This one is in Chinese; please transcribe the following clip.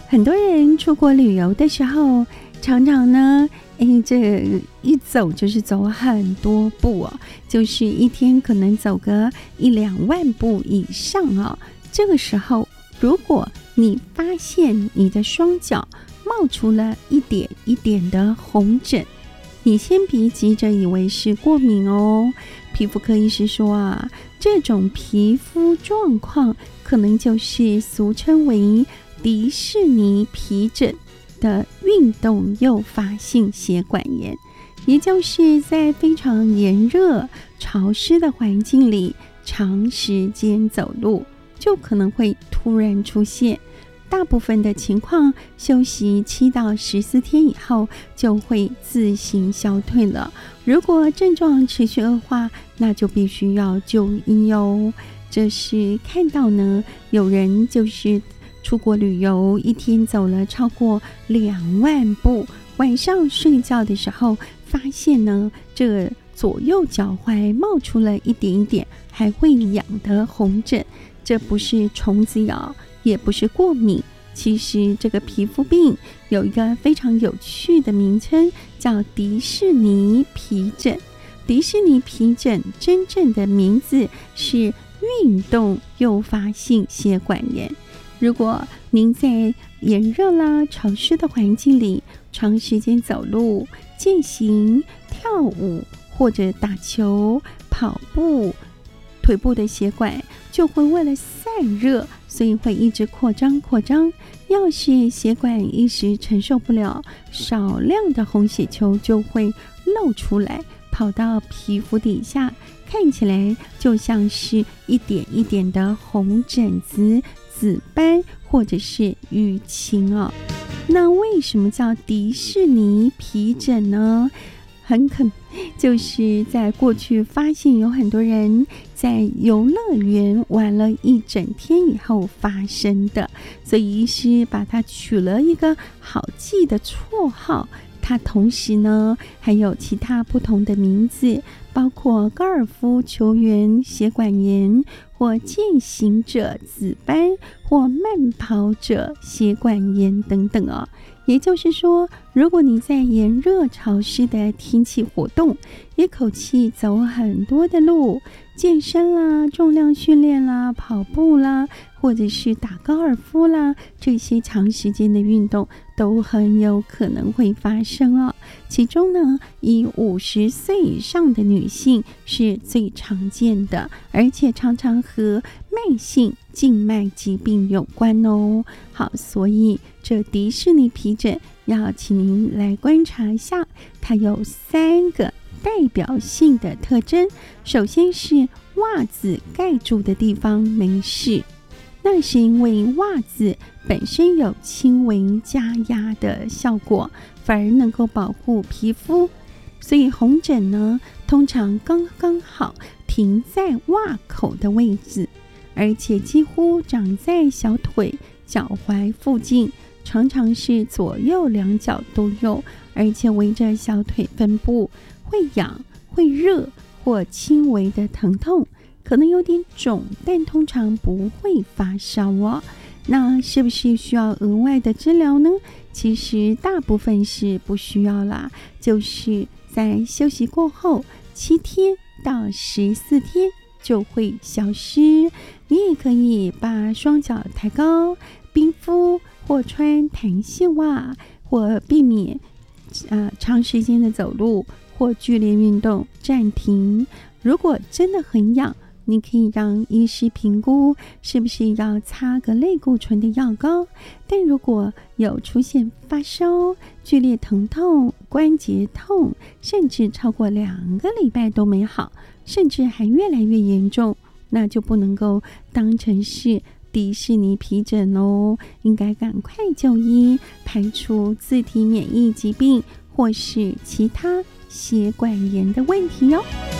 很多人出国旅游的时候，常常呢，这一走就是走很多步哦，就是一天可能走个1-2万步以上哦。这个时候，如果你发现你的双脚冒出了一点一点的红疹，你先别急着以为是过敏哦。皮肤科医师说啊，这种皮肤状况可能就是俗称为迪士尼皮疹的运动诱发性血管炎，也就是在非常炎热潮湿的环境里长时间走路，就可能会突然出现。大部分的情况休息7到14天以后就会自行消退了，如果症状持续恶化，那就必须要就医哦。这是看到呢，有人就是出国旅游，一天走了超过2万步，晚上睡觉的时候发现呢，这左右脚踝冒出了一点一点还会痒的红疹，这不是虫子咬，也不是过敏，其实这个皮肤病有一个非常有趣的名称，叫迪士尼皮疹。迪士尼皮疹真正的名字是运动诱发性血管炎。如果您在炎热啦、潮湿的环境里长时间走路、健行、跳舞或者打球、跑步，腿部的血管就会为了散热，所以会一直扩张。要是血管一时承受不了，少量的红血球就会漏出来，跑到皮肤底下，看起来就像是一点一点的红疹子、紫斑或者是淤青哦。那为什么叫迪士尼皮疹呢？很可能就是在过去发现有很多人在游乐园玩了一整天以后发生的，所以医师把它取了一个好记的绰号。它同时呢还有其他不同的名字，包括高尔夫球员血管炎，或健行者紫斑，或慢跑者血管炎等等哦。也就是说，如果你在炎热潮湿的天气活动，一口气走很多的路，健身啦、重量训练啦、跑步啦，或者是打高尔夫啦，这些长时间的运动都很有可能会发生哦。其中呢，以50岁以上的女性是最常见的，而且常常和慢性静脉疾病有关哦。好，所以这迪士尼皮疹要请您来观察一下，它有3个代表性的特征。首先是袜子盖住的地方没事，那是因为袜子本身有轻微加压的效果，反而能够保护皮肤，所以红疹呢通常刚刚好停在袜口的位置，而且几乎长在小腿、脚踝附近，常常是左右两脚都有，而且围着小腿分布，会痒、会热或轻微的疼痛，可能有点肿，但通常不会发烧哦。那是不是需要额外的治疗呢？其实大部分是不需要啦，就是在休息过后7天到14天就会消失。你也可以把双脚抬高，冰敷或穿弹性袜，或避免长时间的走路或剧烈运动暂停。如果真的很痒，你可以让医师评估是不是要擦个类固醇的药膏，但如果有出现发烧、剧烈疼痛、关节痛，甚至超过2个礼拜都没好，甚至还越来越严重，那就不能够当成是迪士尼皮疹哦，应该赶快就医，排除自体免疫疾病或是其他血管炎的问题哦。